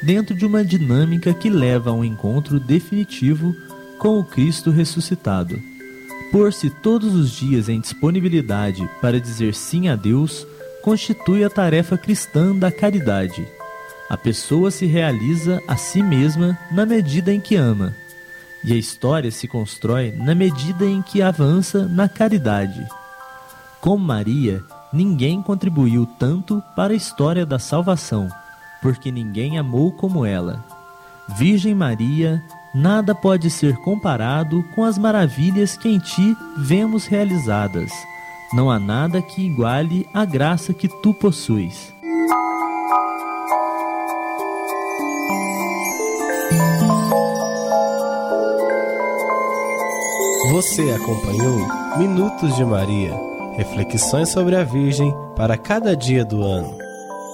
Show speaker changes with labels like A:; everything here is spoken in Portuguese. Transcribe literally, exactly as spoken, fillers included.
A: dentro de uma dinâmica que leva a um encontro definitivo com o Cristo ressuscitado. Pôr-se todos os dias em disponibilidade para dizer sim a Deus constitui a tarefa cristã da caridade. A pessoa se realiza a si mesma na medida em que ama, e a história se constrói na medida em que avança na caridade. Como Maria, ninguém contribuiu tanto para a história da salvação, porque ninguém amou como ela. Virgem Maria, nada pode ser comparado com as maravilhas que em ti vemos realizadas. Não há nada que iguale a graça que tu possuis.
B: Você acompanhou Minutos de Maria, reflexões sobre a Virgem para cada dia do ano.